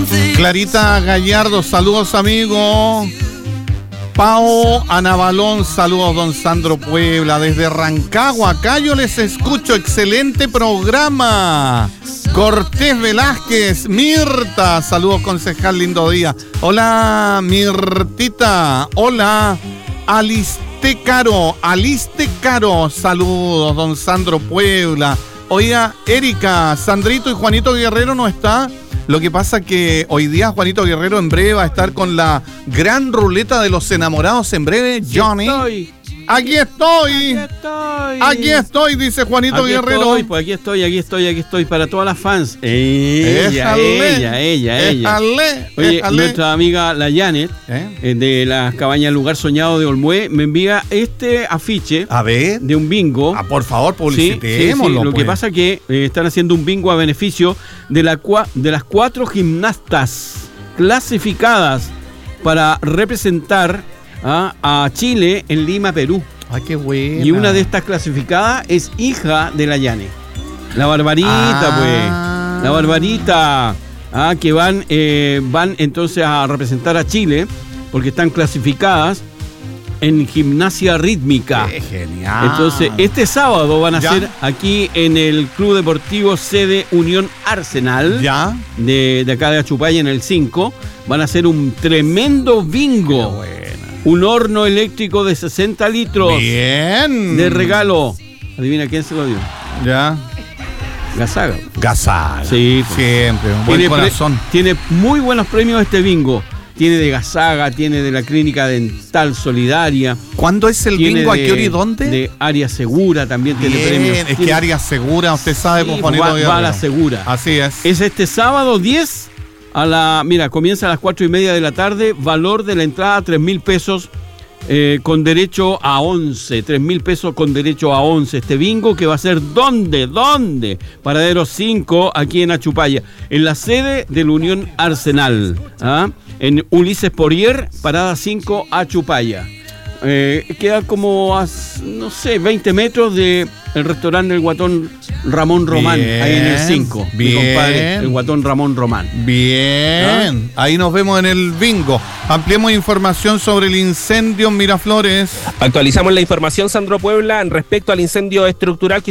Clarita Gallardo, saludos amigo. Pao Anabalón, saludos don Sandro Puebla. Desde Rancagua, acá yo les escucho, excelente programa. Cortés Velázquez, Mirta, saludos concejal, lindo día. Hola Mirtita, hola Aliste Caro, saludos don Sandro Puebla. Oiga, Erika, Sandrito y Juanito Guerrero no está. Lo que pasa que hoy día Juanito Guerrero en breve va a estar con la gran ruleta de los enamorados en breve. Johnny. Aquí estoy, dice Juanito Guerrero. Aquí estoy para todas las fans. Ella. Oye, nuestra amiga la Janet, de las cabañas Lugar Soñado de Olmué, me envía este afiche de un bingo. Por favor, publicitémoslo. Sí. Lo que pasa que están haciendo un bingo a beneficio de las 4 gimnastas clasificadas para representar a Chile en Lima, Perú. Ay, qué buena. Y una de estas clasificadas es hija de la Yane. La Barbarita, La Barbarita. Que van entonces a representar a Chile porque están clasificadas en gimnasia rítmica. ¡Qué genial! Entonces, este sábado van a ser aquí en el Club Deportivo sede Unión Arsenal. De acá de Achupaya en el 5. Van a hacer un tremendo bingo. Un horno eléctrico de 60 litros. Bien. De regalo. Adivina quién se lo dio. Gazaga. Sí. Siempre. Un buen corazón. Tiene muy buenos premios este bingo. Tiene de Gazaga, tiene de la Clínica Dental Solidaria. ¿Cuándo es el bingo? ¿A qué hora y dónde? De Área Segura también tiene premios. Es que Área Segura, usted sabe, va a la Segura. Así es. Es este sábado 10 comienza a las 4:30 de la tarde. Valor de la entrada 3.000 pesos con derecho a 11. 3.000 pesos con derecho a 11. Este bingo que va a ser ¿dónde? Paradero 5 aquí en Achupaya. En la sede de la Unión Arsenal. En Ulises Porier, parada 5 Achupaya. Queda como a, 20 metros del restaurante El Guatón Ramón Román, ahí en el 5. Mi compadre, el Guatón Ramón Román. Bien. Ahí nos vemos en el bingo. Ampliemos información sobre el incendio en Miraflores. Actualizamos la información, Sandro Puebla, respecto al incendio estructural que